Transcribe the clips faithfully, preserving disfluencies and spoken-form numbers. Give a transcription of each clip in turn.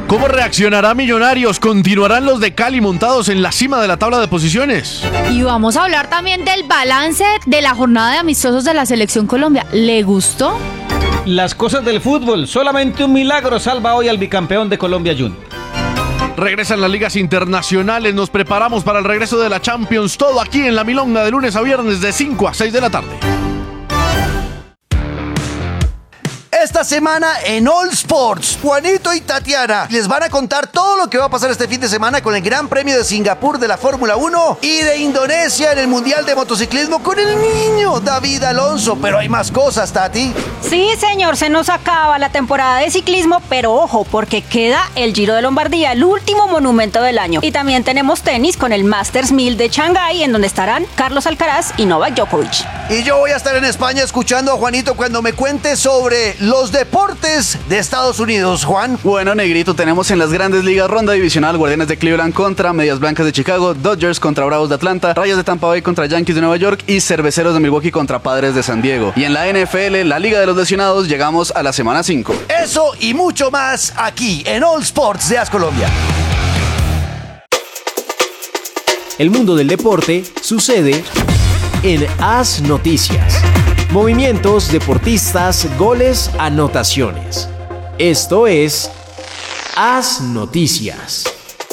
¿Cómo reaccionará Millonarios? ¿Continuarán los de Cali montados en la cima de la tabla de posiciones? Y vamos a hablar también del balance de la jornada de amistosos de la Selección Colombia. ¿Le gustó? Las cosas del fútbol. Solamente un milagro salva hoy al bicampeón de Colombia Junior. Regresan las ligas internacionales. Nos preparamos para el regreso de la Champions. Todo aquí en La Milonga de lunes a viernes de cinco a seis de la tarde. Esta semana en All Sports, Juanito y Tatiana les van a contar todo lo que va a pasar este fin de semana con el Gran Premio de Singapur de la Fórmula uno y de Indonesia en el Mundial de Motociclismo con el niño David Alonso. Pero hay más cosas, Tati. Sí, señor, se nos acaba la temporada de ciclismo, pero ojo, porque queda el Giro de Lombardía, el último monumento del año. Y también tenemos tenis con el Masters mil de Shanghái, en donde estarán Carlos Alcaraz y Novak Djokovic. Y yo voy a estar en España escuchando a Juanito cuando me cuente sobre los deportes de Estados Unidos, Juan. Bueno, negrito, tenemos en las grandes ligas ronda divisional: Guardianes de Cleveland contra Medias Blancas de Chicago, Dodgers contra Bravos de Atlanta, Rayos de Tampa Bay contra Yankees de Nueva York y Cerveceros de Milwaukee contra Padres de San Diego. Y en la N F L, la Liga de los Lesionados, llegamos a la semana cinco. Eso y mucho más aquí en All Sports de A S Colombia. El mundo del deporte sucede en A S Noticias. Movimientos, deportistas, goles, anotaciones. Esto es A S Noticias.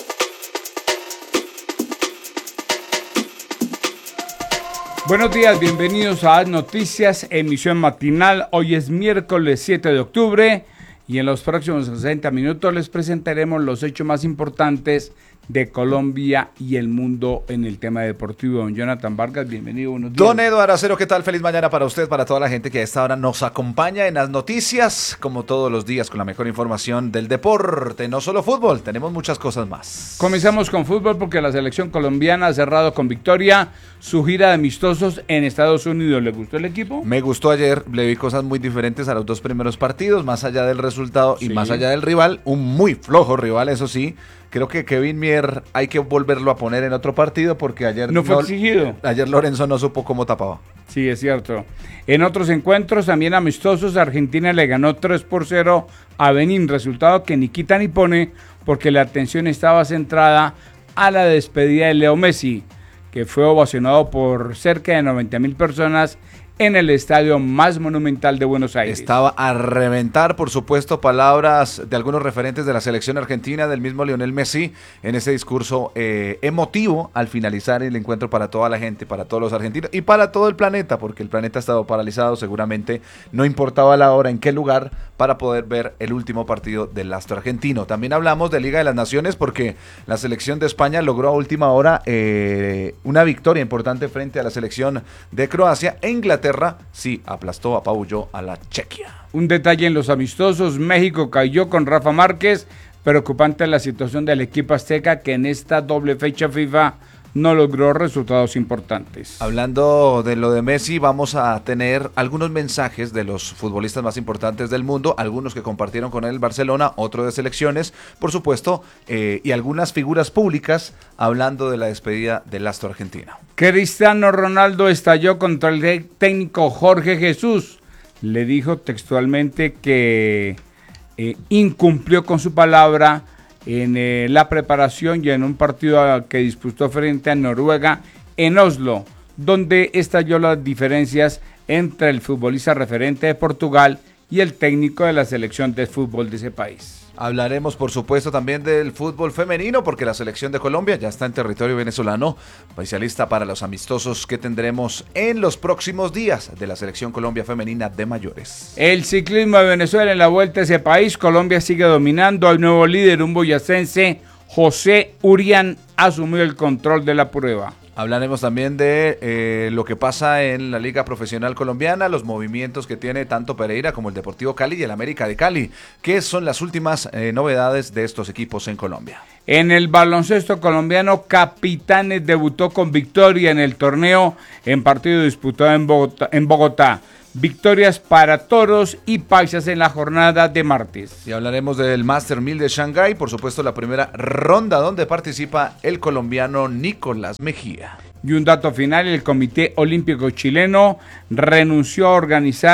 Buenos días, bienvenidos a A S Noticias, emisión matinal. Hoy es miércoles siete de octubre y en los próximos sesenta minutos les presentaremos los hechos más importantes de Colombia y el mundo en el tema deportivo. Don Jonathan Vargas, bienvenido. Buenos días. Don Eduardo Acero, ¿qué tal? Feliz mañana para usted, para toda la gente que a esta hora nos acompaña en las noticias, como todos los días, con la mejor información del deporte, no solo fútbol, tenemos muchas cosas más. Comenzamos con fútbol porque la selección colombiana ha cerrado con victoria su gira de amistosos en Estados Unidos. ¿Le gustó el equipo? Me gustó ayer, le vi cosas muy diferentes a los dos primeros partidos, más allá del resultado y Sí. más allá del rival, un muy flojo rival, eso sí. Creo que Kevin Mier hay que volverlo a poner en otro partido porque ayer no fue no, exigido. Ayer Lorenzo no supo cómo tapaba. Sí, es cierto. En otros encuentros también amistosos, Argentina le ganó tres por cero a Benín, resultado que ni quita ni pone porque la atención estaba centrada a la despedida de Leo Messi, que fue ovacionado por cerca de noventa mil personas en el estadio más monumental de Buenos Aires. Estaba a reventar, por supuesto, palabras de algunos referentes de la selección argentina, del mismo Lionel Messi, en ese discurso eh, emotivo al finalizar el encuentro para toda la gente, para todos los argentinos y para todo el planeta, porque el planeta ha estado paralizado, seguramente no importaba la hora, en qué lugar, para poder ver el último partido del astro argentino. También hablamos de Liga de las Naciones porque la selección de España logró a última hora eh, una victoria importante frente a la selección de Croacia. E Inglaterra sí aplastó, apabulló a la Chequia. Un detalle en los amistosos: México cayó con Rafa Márquez. Preocupante la situación del equipo azteca, que en esta doble fecha FIFA no logró resultados importantes. Hablando de lo de Messi, vamos a tener algunos mensajes de los futbolistas más importantes del mundo, algunos que compartieron con él el Barcelona, otros de selecciones, por supuesto, eh, y algunas figuras públicas hablando de la despedida del astro argentino. Cristiano Ronaldo estalló contra el técnico Jorge Jesús. Le dijo textualmente que eh, incumplió con su palabra en eh, la preparación y en un partido que disputó frente a Noruega en Oslo, donde estalló las diferencias entre el futbolista referente de Portugal y el técnico de la selección de fútbol de ese país. Hablaremos, por supuesto, también del fútbol femenino, porque la selección de Colombia ya está en territorio venezolano, especialista para los amistosos que tendremos en los próximos días de la selección Colombia femenina de mayores. El ciclismo de Venezuela en la vuelta a ese país, Colombia sigue dominando. Al nuevo líder, un boyacense, José Urián, asumió el control de la prueba. Hablaremos también de eh, lo que pasa en la Liga Profesional Colombiana, los movimientos que tiene tanto Pereira como el Deportivo Cali y el América de Cali, que son las últimas eh, novedades de estos equipos en Colombia. En el baloncesto colombiano, Capitanes debutó con victoria en el torneo en partido disputado en Bogotá. En Bogotá. Victorias para Toros y Paisas en la jornada de martes. Y hablaremos del Master mil de Shanghái, por supuesto la primera ronda donde participa el colombiano Nicolás Mejía. Y un dato final: el Comité Olímpico Chileno renunció a organizar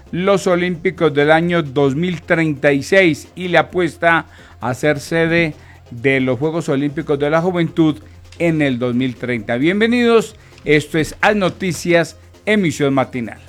los Olímpicos del año dos mil treinta y seis y le apuesta a ser sede de los Juegos Olímpicos de la Juventud en el dos mil treinta. Bienvenidos, esto es Haz Noticias, emisión matinal.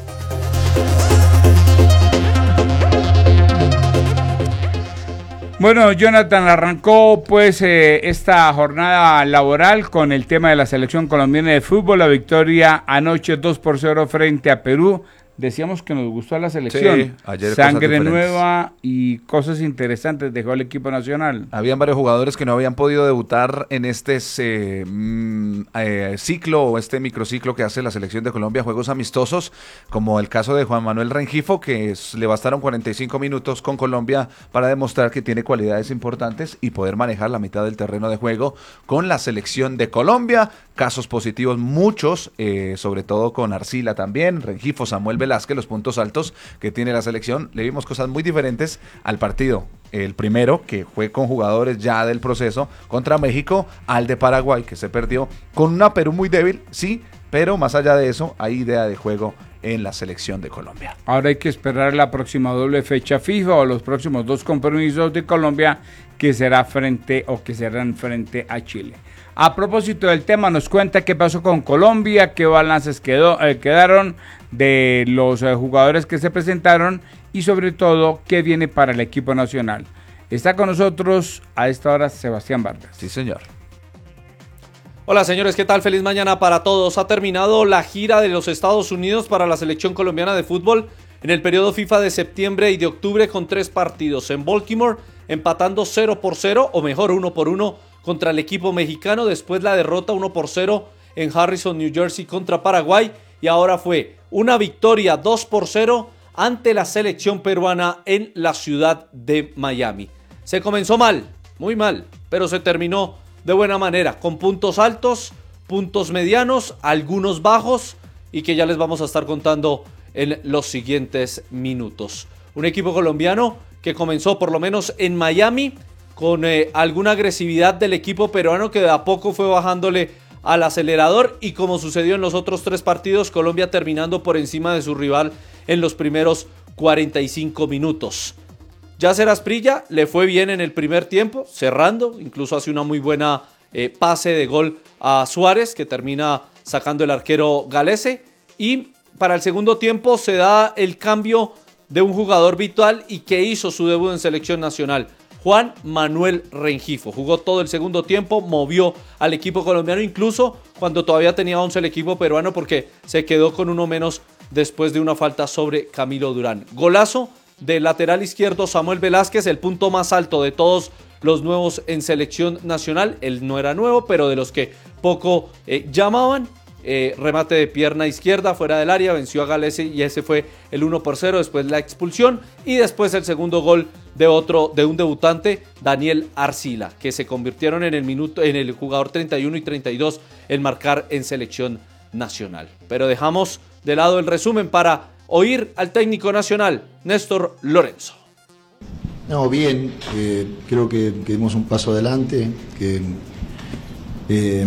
Bueno, Jonathan, arrancó pues eh, esta jornada laboral con el tema de la selección colombiana de fútbol, la victoria anoche dos por cero frente a Perú. Decíamos que nos gustó la selección, sí, ayer sangre nueva y cosas interesantes dejó el equipo nacional. Habían varios jugadores que no habían podido debutar en este eh, eh, ciclo o este microciclo que hace la selección de Colombia, juegos amistosos, como el caso de Juan Manuel Rengifo, que es, le bastaron cuarenta y cinco minutos con Colombia para demostrar que tiene cualidades importantes y poder manejar la mitad del terreno de juego con la selección de Colombia. Casos positivos muchos, eh, sobre todo con Arcila también, Rengifo, Samuel Velázquez, los puntos altos que tiene la selección. Le vimos cosas muy diferentes al partido. El primero, que fue con jugadores ya del proceso, contra México, al de Paraguay, que se perdió, con una Perú muy débil, sí, pero más allá de eso, hay idea de juego en la selección de Colombia. Ahora hay que esperar la próxima doble fecha FIFA o los próximos dos compromisos de Colombia, que será frente o que serán frente a Chile. A propósito del tema, nos cuenta qué pasó con Colombia, qué balances quedó, eh, quedaron de los eh, jugadores que se presentaron y sobre todo qué viene para el equipo nacional. Está con nosotros a esta hora Sebastián Vargas. Sí, señor. Hola señores, ¿qué tal? Feliz mañana para todos. Ha terminado la gira de los Estados Unidos para la selección colombiana de fútbol en el periodo FIFA de septiembre y de octubre con tres partidos. En Baltimore, empatando cero por cero, o mejor uno por uno, contra el equipo mexicano. Después la derrota uno por cero en Harrison, New Jersey contra Paraguay. Y ahora fue una victoria dos por cero ante la selección peruana en la ciudad de Miami. Se comenzó mal, muy mal, pero se terminó de buena manera, con puntos altos, puntos medianos, algunos bajos y que ya les vamos a estar contando en los siguientes minutos. Un equipo colombiano que comenzó por lo menos en Miami con eh, alguna agresividad del equipo peruano que de a poco fue bajándole al acelerador y como sucedió en los otros tres partidos, Colombia terminando por encima de su rival en los primeros cuarenta y cinco minutos. Yasser Asprilla le fue bien en el primer tiempo, cerrando, incluso hace una muy buena eh, pase de gol a Suárez que termina sacando el arquero galese y para el segundo tiempo se da el cambio de un jugador vital y que hizo su debut en selección nacional. Juan Manuel Rengifo jugó todo el segundo tiempo, movió al equipo colombiano incluso cuando todavía tenía once el equipo peruano porque se quedó con uno menos después de una falta sobre Camilo Durán. Golazo del lateral izquierdo Samuel Velázquez, el punto más alto de todos los nuevos en selección nacional. Él no era nuevo, pero de los que poco eh, llamaban. Eh, remate de pierna izquierda fuera del área, venció a Galese y ese fue el uno por cero, después la expulsión y después el segundo gol de otro, de un debutante, Daniel Arcila, que se convirtieron en el minuto, en el jugador treinta y uno y treinta y dos en marcar en selección nacional. Pero dejamos de lado el resumen para oír al técnico nacional, Néstor Lorenzo. No, bien, eh, creo que, que dimos un paso adelante, que eh,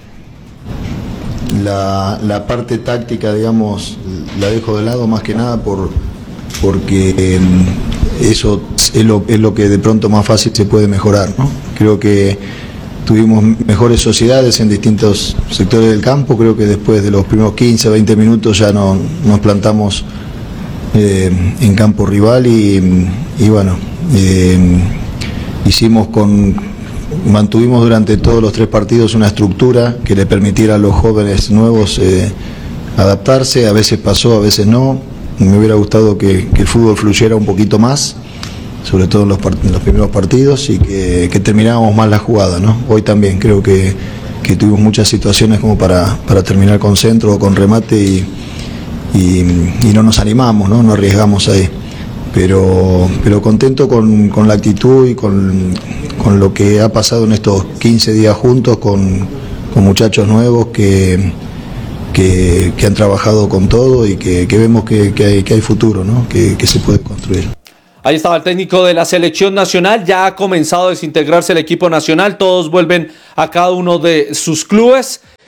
La, la parte táctica, digamos, la dejo de lado más que nada por porque eh, eso es lo, es lo que de pronto más fácil se puede mejorar, ¿no? Creo que tuvimos mejores sociedades en distintos sectores del campo, creo que después de los primeros quince, veinte minutos ya no, nos plantamos eh, en campo rival y, y bueno, eh, hicimos con... Mantuvimos durante todos los tres partidos una estructura que le permitiera a los jóvenes nuevos eh, adaptarse, a veces pasó, a veces no. Me hubiera gustado que, que el fútbol fluyera un poquito más, sobre todo en los, en los primeros partidos, y que, que terminábamos mal la jugada, ¿no? Hoy también creo que, que tuvimos muchas situaciones como para, para terminar con centro o con remate y, y, y no nos animamos, ¿no? No arriesgamos ahí. Pero, pero contento con, con la actitud y con, con lo que ha pasado en estos quince días juntos con, con muchachos nuevos que, que, que han trabajado con todo y que, que vemos que, que, hay, que hay futuro, ¿no? que, que se puede construir. Ahí estaba el técnico de la selección nacional, ya ha comenzado a desintegrarse el equipo nacional, todos vuelven a cada uno de sus clubes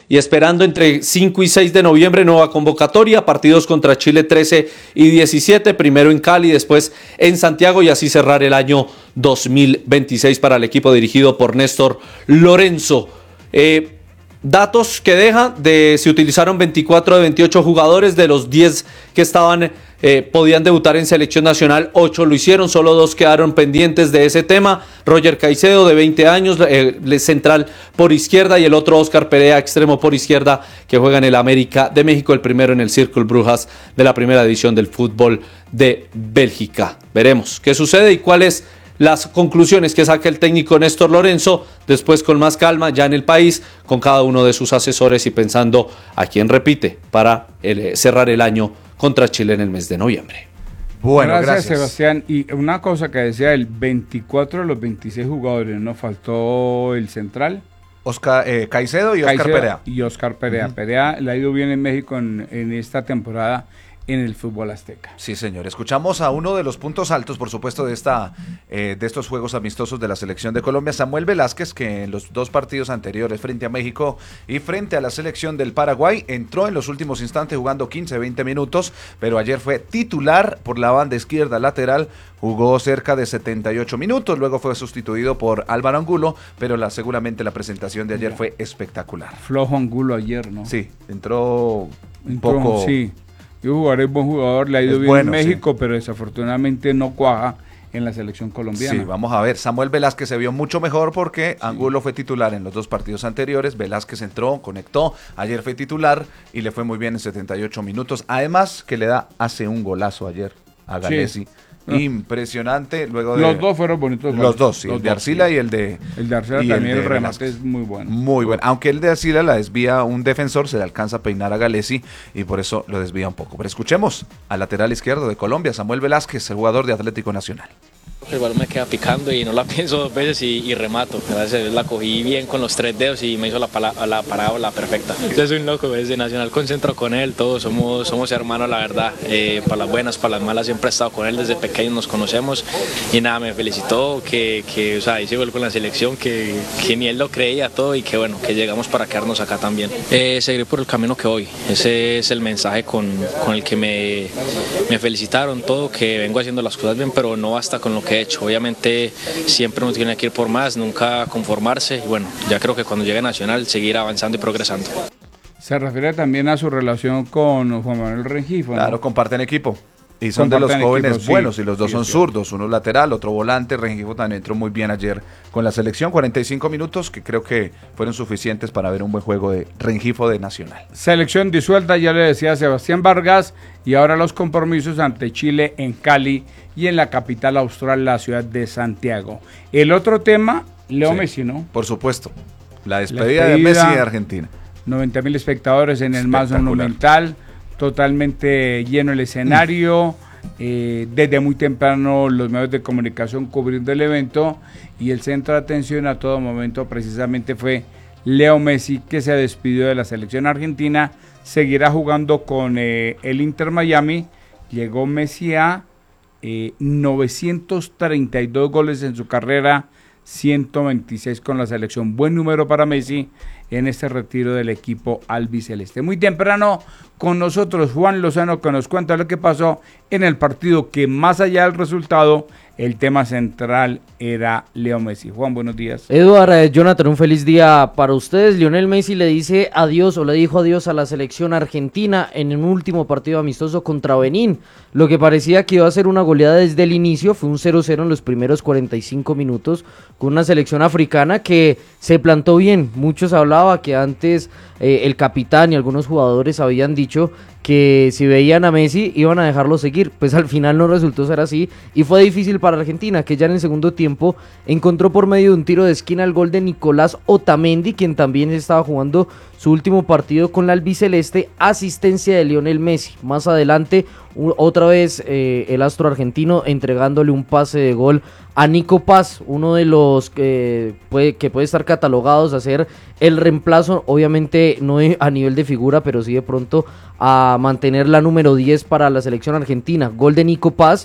y esperando entre cinco y seis de noviembre nueva convocatoria, partidos contra Chile trece y diecisiete, primero en Cali, después en Santiago y así cerrar el año dos mil veintiséis para el equipo dirigido por Néstor Lorenzo. Eh, datos que deja, de se utilizaron veinticuatro de veintiocho jugadores, de los diez que estaban eh, podían debutar en selección nacional, ocho lo hicieron, solo dos quedaron pendientes de ese tema. Roger Caicedo, de veinte años, eh, central por izquierda, y el otro Oscar Perea, extremo por izquierda, que juega en el América de México, el primero en el Círculo Brujas de la primera división del fútbol de Bélgica. Veremos qué sucede y cuáles las conclusiones que saque el técnico Néstor Lorenzo, después con más calma ya en el país, con cada uno de sus asesores y pensando a quién repite para el, cerrar el año contra Chile en el mes de noviembre. Bueno, gracias, gracias Sebastián. Y una cosa que decía, el veinticuatro de los veintiséis jugadores, ¿no? Faltó el central. Oscar eh, Caicedo y Oscar Caicedo Perea. Y Oscar Perea. Uh-huh. Perea le ha ido bien en México en, en esta temporada en el fútbol azteca. Sí, señor. Escuchamos a uno de los puntos altos, por supuesto, de esta eh, de estos juegos amistosos de la selección de Colombia, Samuel Velázquez, que en los dos partidos anteriores frente a México y frente a la selección del Paraguay entró en los últimos instantes jugando quince, veinte minutos, pero ayer fue titular por la banda izquierda lateral, jugó cerca de setenta y ocho minutos, luego fue sustituido por Álvaro Angulo, pero la, seguramente la presentación de ayer fue espectacular. Flojo Angulo ayer, ¿no? Sí, entró un entró, poco... Sí. Yo jugaré buen jugador, le ha ido es bien bueno, en México, sí. pero desafortunadamente no cuaja en la selección colombiana. Sí, vamos a ver. Samuel Velázquez se vio mucho mejor porque sí. Angulo fue titular en los dos partidos anteriores. Velázquez entró, conectó. Ayer fue titular y le fue muy bien en setenta y ocho minutos. Además, que le da, hace un golazo ayer a Galesi. Sí. Impresionante. Luego de, los dos fueron bonitos. Los dos, sí, los el de dos, Arcila sí. y el de El de Arcila también, el, el remate es muy bueno. Muy bueno. Aunque el de Arcila la desvía un defensor, se le alcanza a peinar a Galesi y por eso lo desvía un poco. Pero escuchemos al lateral izquierdo de Colombia, Samuel Velázquez, el jugador de Atlético Nacional. El balón me queda picando y no la pienso dos veces y, y remato. A veces la cogí bien con los tres dedos y me hizo la, pala, la parábola perfecta. Yo soy un loco, desde Nacional concentro con él, todos somos, somos hermanos, la verdad. Eh, para las buenas, para las malas, siempre he estado con él desde pequeño, nos conocemos y nada, me felicitó que, que o sea, hice gol con la selección, que, que ni él lo creía todo y que bueno, que llegamos para quedarnos acá también. Eh, seguiré por el camino que voy, ese es el mensaje con, con el que me, me felicitaron, todo, que vengo haciendo las cosas bien, pero no basta con lo que he hecho. Obviamente siempre uno tiene que ir por más, nunca conformarse y bueno, ya creo que cuando llegue Nacional seguir avanzando y progresando. Se refiere también a su relación con Juan Manuel Rengifo, ¿no? Claro, comparten equipo. Y son de los jóvenes equipo, buenos, sí, y los dos sí, son sí. zurdos, uno lateral, otro volante. Rengifo también entró muy bien ayer con la selección, cuarenta y cinco minutos que creo que fueron suficientes para ver un buen juego de Rengifo de Nacional. Selección disuelta, ya le decía Sebastián Vargas, y ahora los compromisos ante Chile en Cali y en la capital austral, la ciudad de Santiago. El otro tema, Leo sí, Messi, ¿no? Por supuesto, la despedida, la despedida de Messi de Argentina. noventa mil espectadores en el más monumental. Totalmente lleno el escenario, eh, desde muy temprano los medios de comunicación cubriendo el evento y el centro de atención a todo momento precisamente fue Leo Messi, que se despidió de la selección argentina, seguirá jugando con eh, el Inter Miami. Llegó Messi a eh, novecientos treinta y dos goles en su carrera, ciento veintiséis con la selección, buen número para Messi en este retiro del equipo albiceleste. Muy temprano con nosotros Juan Lozano, que nos cuenta lo que pasó en el partido, que más allá del resultado, el tema central era Leo Messi. Juan, buenos días. Eduardo, eh, Jonathan, un feliz día para ustedes. Lionel Messi le dice adiós o le dijo adiós a la selección argentina en un último partido amistoso contra Benín. Lo que parecía que iba a ser una goleada desde el inicio fue un cero cero en los primeros cuarenta y cinco minutos con una selección africana que se plantó bien. Muchos hablaba que antes eh, el capitán y algunos jugadores habían dicho que si veían a Messi iban a dejarlo seguir, pues al final no resultó ser así y fue difícil para Argentina, que ya en el segundo tiempo encontró por medio de un tiro de esquina el gol de Nicolás Otamendi, quien también estaba jugando su último partido con la albiceleste, asistencia de Lionel Messi. Más adelante, otra vez eh, el astro argentino entregándole un pase de gol a Nico Paz, uno de los que puede, que puede estar catalogados a ser el reemplazo, obviamente no a nivel de figura, pero sí de pronto a mantener la número diez para la selección argentina. Gol de Nico Paz.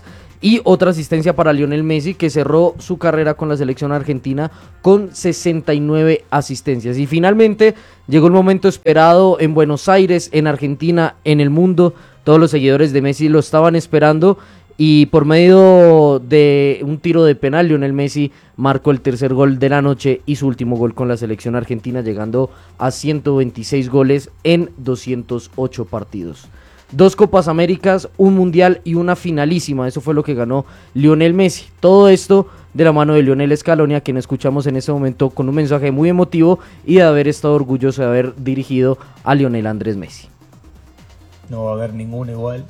y otra asistencia para Lionel Messi, que cerró su carrera con la selección argentina con sesenta y nueve asistencias. Y finalmente llegó el momento esperado en Buenos Aires, en Argentina, en el mundo. Todos los seguidores de Messi lo estaban esperando y por medio de un tiro de penal, Lionel Messi marcó el tercer gol de la noche y su último gol con la selección argentina, llegando a ciento veintiséis goles en doscientos ocho partidos. Dos Copas Américas, un Mundial y una finalísima, eso fue lo que ganó Lionel Messi. Todo esto de la mano de Lionel Scaloni, a quien escuchamos en este momento con un mensaje muy emotivo y de haber estado orgulloso de haber dirigido a Lionel Andrés Messi. No va a haber ninguno igual.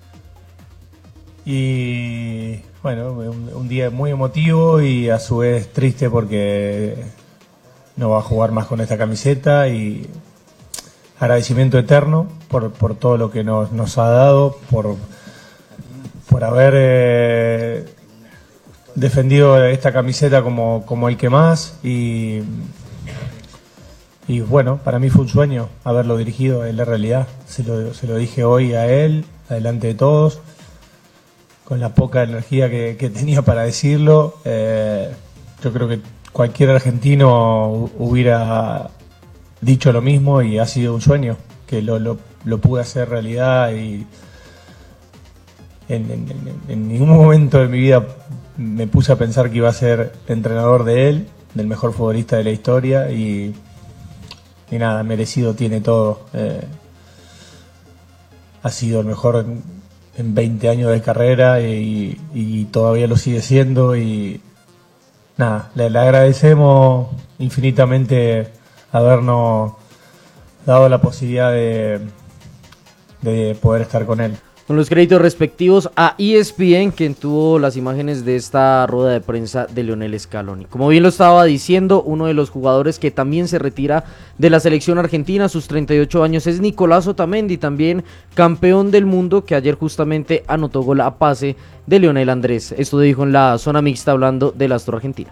Y bueno, un, un día muy emotivo y a su vez triste porque no va a jugar más con esta camiseta, y agradecimiento eterno por, por todo lo que nos, nos ha dado, por, por haber eh, defendido esta camiseta como, como el que más, y, y bueno, para mí fue un sueño haberlo dirigido en la realidad. Se lo, se lo dije hoy a él, adelante de todos, con la poca energía que, que tenía para decirlo. Eh, yo creo que cualquier argentino hubiera dicho lo mismo, y ha sido un sueño que lo, lo, lo pude hacer realidad, y en, en, en ningún momento de mi vida me puse a pensar que iba a ser entrenador de él, del mejor futbolista de la historia, y, y nada, merecido tiene todo. Eh, ha sido el mejor en, en veinte años de carrera, y, y todavía lo sigue siendo, y nada, le, le agradecemos infinitamente habernos dado la posibilidad de, de poder estar con él. Con los créditos respectivos a E S P N, quien tuvo las imágenes de esta rueda de prensa de Lionel Scaloni. Como bien lo estaba diciendo, uno de los jugadores que también se retira de la selección argentina a sus treinta y ocho años es Nicolás Otamendi, también campeón del mundo, que ayer justamente anotó gol a pase de Lionel Andrés. Esto dijo en la zona mixta hablando del astro argentino.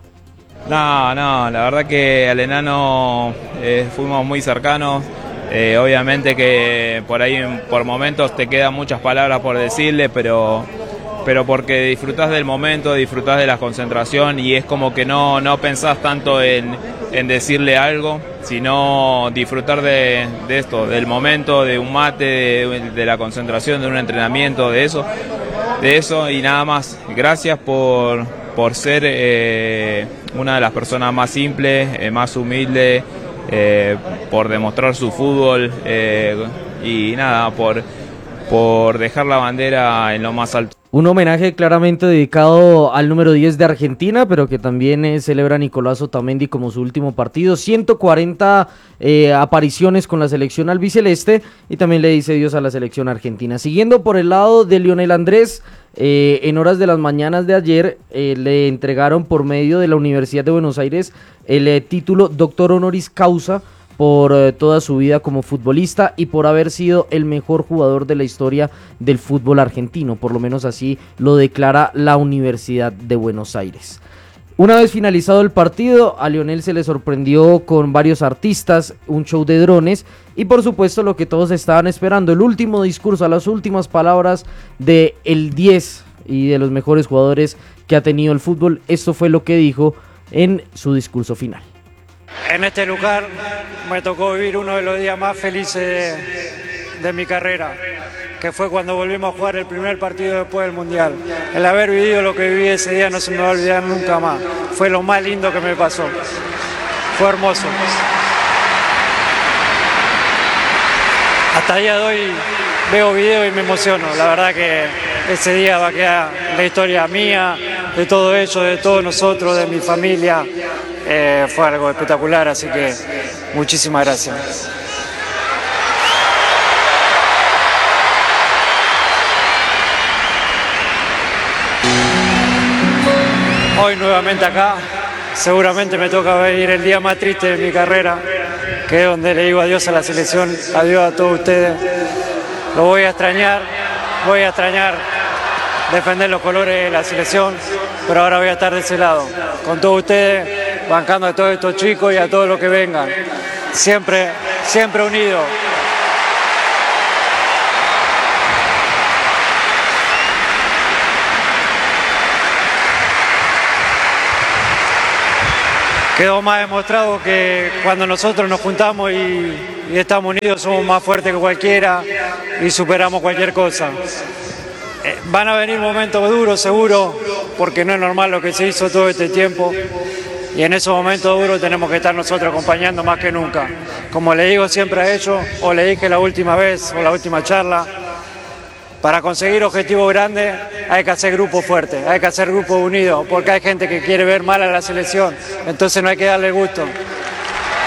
No, no, la verdad que al enano eh, fuimos muy cercanos. Eh, obviamente que por ahí por momentos te quedan muchas palabras por decirle, pero, pero porque disfrutás del momento, disfrutás de la concentración, y es como que no, no pensás tanto en, en decirle algo, sino disfrutar de, de esto, del momento, de un mate, de, de la concentración, de un entrenamiento, de eso, de eso y nada más. Gracias por, por ser eh, una de las personas más simples, eh, más humildes, Eh, por demostrar su fútbol eh, y nada, por, por dejar la bandera en lo más alto. Un homenaje claramente dedicado al número diez de Argentina, pero que también eh, celebra a Nicolás Otamendi como su último partido. ciento cuarenta eh, apariciones con la selección albiceleste, y también le dice adiós a la selección argentina. Siguiendo por el lado de Lionel Andrés, eh, en horas de las mañanas de ayer eh, le entregaron por medio de la Universidad de Buenos Aires el eh, título Doctor Honoris Causa por eh, toda su vida como futbolista y por haber sido el mejor jugador de la historia del fútbol argentino, por lo menos así lo declara la Universidad de Buenos Aires. Una vez finalizado el partido, a Lionel se le sorprendió con varios artistas, un show de drones y por supuesto lo que todos estaban esperando, el último discurso, las últimas palabras de el diez y de los mejores jugadores que ha tenido el fútbol. Esto fue lo que dijo en su discurso final. En este lugar me tocó vivir uno de los días más felices de, de mi carrera, que fue cuando volvimos a jugar el primer partido después del Mundial. El haber vivido lo que viví ese día no se me va a olvidar nunca más. Fue lo más lindo que me pasó. Fue hermoso. Hasta el día de hoy veo videos y me emociono. La verdad que ese día va a quedar la historia mía, de todo ello, de todos nosotros, de mi familia. Eh, fue algo espectacular, así que muchísimas gracias. Hoy nuevamente acá, seguramente me toca venir el día más triste de mi carrera, que es donde le digo adiós a la selección, adiós a todos ustedes. Lo voy a extrañar, voy a extrañar defender los colores de la selección, pero ahora voy a estar de ese lado, con todos ustedes, bancando a todos estos chicos y a todos los que vengan. Siempre, siempre unidos. quedó más demostrado que cuando nosotros nos juntamos y, y estamos unidos somos más fuertes que cualquiera y superamos cualquier cosa. Eh, van a venir momentos duros seguro, porque no es normal lo que se hizo todo este tiempo. Y en esos momentos duros tenemos que estar nosotros acompañando más que nunca. Como le digo siempre a ellos, o le dije la última vez, o la última charla, para conseguir objetivos grandes hay que hacer grupos fuertes, hay que hacer grupos unidos, porque hay gente que quiere ver mal a la selección, entonces no hay que darle gusto.